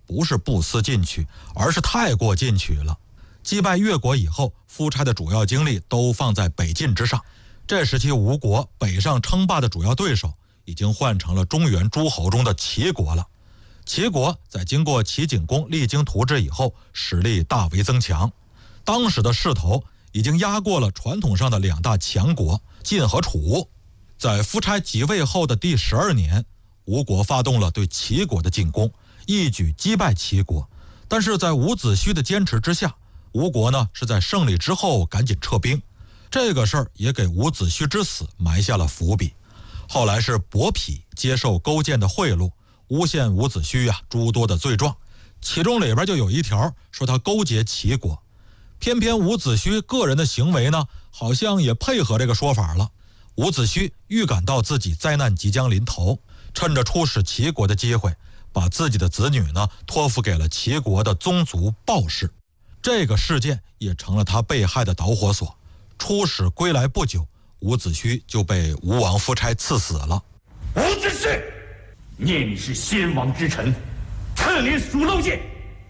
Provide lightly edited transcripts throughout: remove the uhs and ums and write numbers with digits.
不是不思进取，而是太过进取了。击败越国以后，夫差的主要精力都放在北进之上。这时期吴国北上称霸的主要对手已经换成了中原诸侯中的齐国了。齐国在经过齐景公励精图治以后，实力大为增强。当时的势头已经压过了传统上的两大强国晋和楚。在夫差即位后的第12年，吴国发动了对齐国的进攻，一举击败齐国。但是在伍子胥的坚持之下，吴国呢是在胜利之后赶紧撤兵。这个事儿也给伍子胥之死埋下了伏笔。后来是伯嚭接受勾践的贿赂，诬陷伍子胥诸多的罪状，其中里边就有一条说他勾结齐国。偏偏伍子胥个人的行为呢，好像也配合这个说法了。伍子胥预感到自己灾难即将临头，趁着出使齐国的机会，把自己的子女呢托付给了齐国的宗族鲍氏。这个事件也成了他被害的导火索。出使归来不久，伍子胥就被吴王夫差赐死了。 伍子胥，念你是先王之臣，特连属漏箭，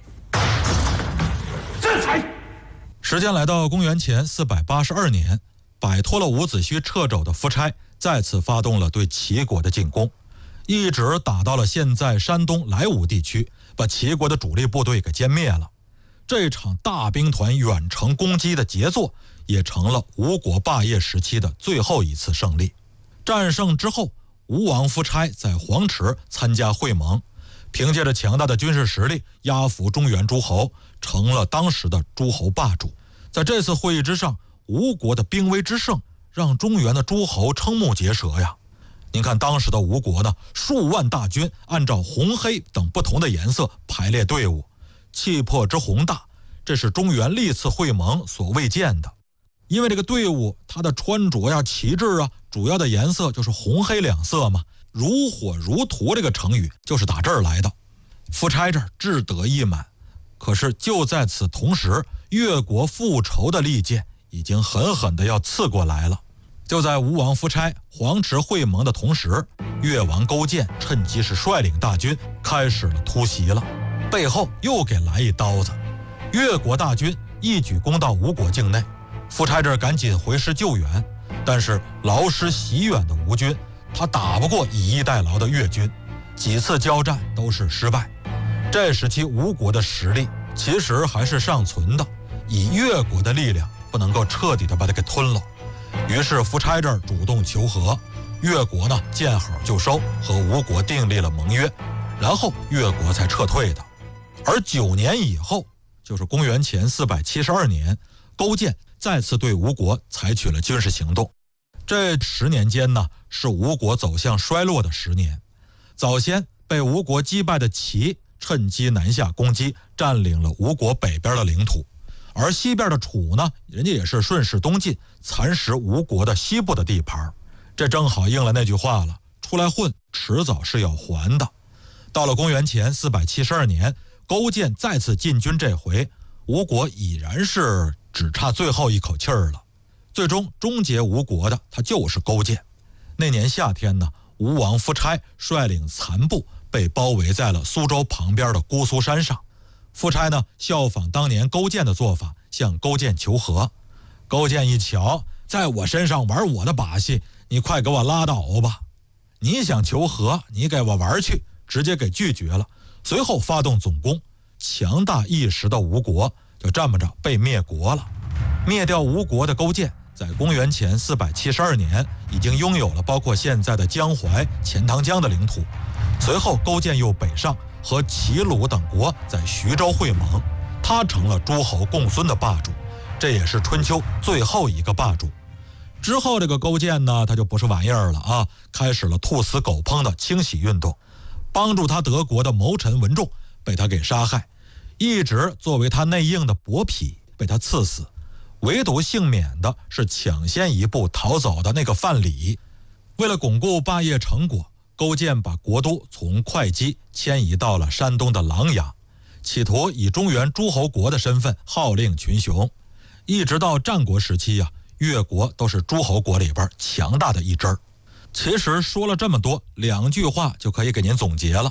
这才。 时间来到公元前482年，摆脱了伍子胥掣肘的夫差再次发动了对齐国的进攻，一直打到了现在山东莱芜地区，把齐国的主力部队给歼灭了。这场大兵团远程攻击的杰作，也成了吴国霸业时期的最后一次胜利。战胜之后，吴王夫差在黄池参加会盟，凭借着强大的军事实力压服中原诸侯，成了当时的诸侯霸主。在这次会议之上，吴国的兵威之盛让中原的诸侯瞠目结舌呀。您看当时的吴国呢，数万大军按照红黑等不同的颜色排列队伍，气魄之宏大，这是中原历次会盟所未见的。因为这个队伍它的穿着呀、旗帜啊，主要的颜色就是红黑两色嘛。如火如荼这个成语就是打这儿来的。夫差这儿志得意满，可是就在此同时，越国复仇的利剑已经狠狠地要刺过来了。就在吴王夫差黄池会盟的同时，越王勾践趁机是率领大军开始了突袭了，背后又给来一刀子。越国大军一举攻到吴国境内，夫差这儿赶紧回师救援，但是劳师袭远的吴军，他打不过以逸待劳的越军，几次交战都是失败。这时期吴国的实力其实还是尚存的，以越国的力量不能够彻底的把它给吞了。于是夫差这儿主动求和，越国呢见好就收，和吴国订立了盟约，然后越国才撤退的。而9年以后，就是公元前472年，勾践再次对吴国采取了军事行动。这10年间呢，是吴国走向衰落的10年。早先被吴国击败的齐趁机南下攻击，占领了吴国北边的领土。而西边的楚呢，人家也是顺势东进，蚕食吴国的西部的地盘。这正好应了那句话了，出来混迟早是要还的。到了公元前472年，勾践再次进军，这回吴国已然是只差最后一口气儿了。最终终结吴国的他就是勾践。那年夏天呢，吴王夫差率领残部被包围在了苏州旁边的姑苏山上。夫差呢效仿当年勾践的做法，向勾践求和。勾践一瞧，在我身上玩我的把戏，你快给我拉倒吧！你想求和，你给我玩去，直接给拒绝了。随后发动总攻，强大一时的吴国就这么着被灭国了。灭掉吴国的勾践，在公元前472年已经拥有了包括现在的江淮、钱塘江的领土。随后勾践又北上，和齐鲁等国在徐州会盟，他成了诸侯共孙的霸主，这也是春秋最后一个霸主。之后这个勾践呢，他就不是玩意儿了啊，开始了兔死狗烹的清洗运动。帮助他得国的谋臣文仲被他给杀害，一直作为他内应的伯嚭被他赐死，唯独幸免的是抢先一步逃走的那个范蠡。为了巩固霸业成果，勾践把国都从会稽迁移到了山东的琅琊，企图以中原诸侯国的身份号令群雄。一直到战国时期越国都是诸侯国里边强大的一支儿。其实说了这么多，2句话就可以给您总结了。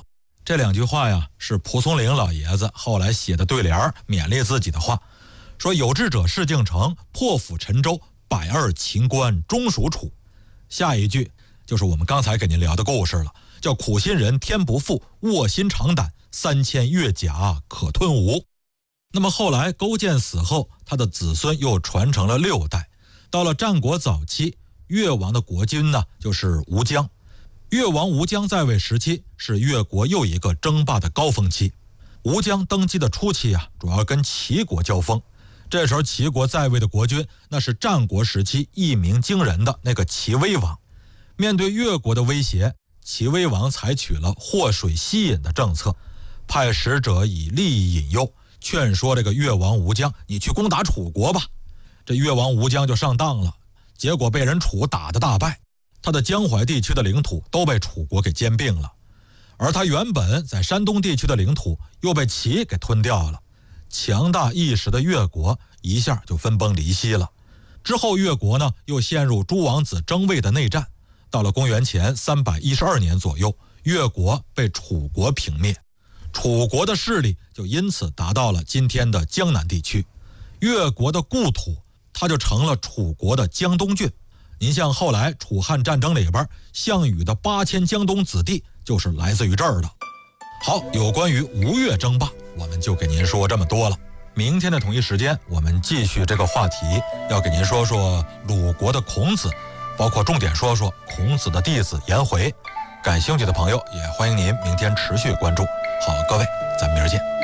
这2句话呀，是蒲松龄老爷子后来写的对联勉励自己的话，说有志者事竟成，破釜沉舟，百二秦关终属楚。下一句就是我们刚才给您聊的故事了，叫苦心人天不负，卧薪尝胆，3000越甲可吞吴。那么后来勾践死后，他的子孙又传承了6代。到了战国早期，越王的国君呢就是吴江。越王吴江在位时期是越国又一个争霸的高峰期。吴江登基的初期啊，主要跟齐国交锋。这时候齐国在位的国君，那是战国时期一鸣惊人的那个齐威王。面对越国的威胁，齐威王采取了祸水吸引的政策，派使者以利益引诱，劝说这个越王吴江，你去攻打楚国吧。这越王吴江就上当了，结果被人楚打得大败，他的江淮地区的领土都被楚国给兼并了，而他原本在山东地区的领土又被齐给吞掉了。强大一时的越国一下就分崩离析了。之后越国呢又陷入诸王子争位的内战，到了公元前312年左右，越国被楚国平灭，楚国的势力就因此达到了今天的江南地区，越国的故土它就成了楚国的江东郡。您像后来楚汉战争里边，项羽的8000江东子弟就是来自于这儿的。好，有关于吴越争霸，我们就给您说这么多了。明天的同一时间，我们继续这个话题，要给您说说鲁国的孔子，包括重点说说孔子的弟子颜回。感兴趣的朋友也欢迎您明天持续关注。好，各位，咱们明儿见。